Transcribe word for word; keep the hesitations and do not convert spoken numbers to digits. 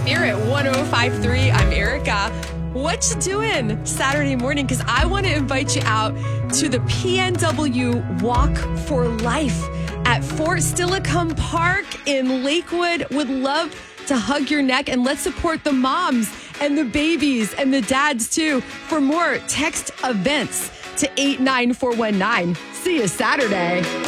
here at one oh five three. I'm Erica. What you doing Saturday morning? Because I want to invite you out to the P N W Walk for Life at Fort Steilacoom Park in Lakewood. Would love to hug your neck, and let's support the moms and the babies and the dads too. For more, text events to eight nine four one nine. See you Saturday.